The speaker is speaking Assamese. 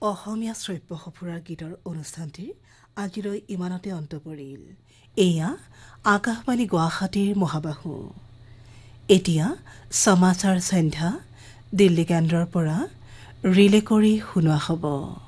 অসমীয়া শ্ৰব্য সফুৰাৰ গীতৰ অনুষ্ঠানটিৰ আজিলৈ ইমানতে অন্ত পৰিল। এয়া আকাশবাণী গুৱাহাটীৰ মহাবাহু। এতিয়া সমাচাৰ সন্ধ্যা দিল্লী কেন্দ্ৰৰ পৰা ৰিলে কৰি শুনোৱা হ'ব।